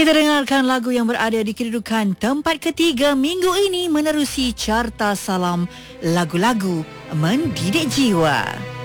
Kita dengarkan lagu yang berada di kedudukan tempat ketiga minggu ini menerusi carta salam lagu-lagu mendidik jiwa.